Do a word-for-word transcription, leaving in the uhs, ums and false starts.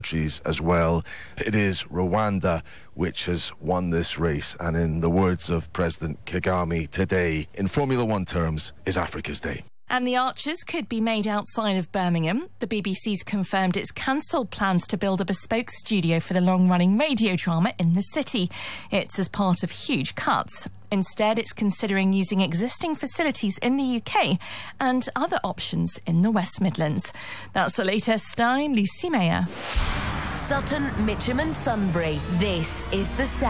countries as well. It is Rwanda which has won this race, and in the words of President Kagame, today, in Formula One terms, is Africa's day. And the Archers could be made outside of Birmingham. The B B C's confirmed it's cancelled plans to build a bespoke studio for the long-running radio drama in the city. It's as part of huge cuts. Instead, it's considering using existing facilities in the U K and other options in the West Midlands. That's the latest. I'm Lucy Mayer. Sutton, Mitcham and Sunbury. This is The Sound.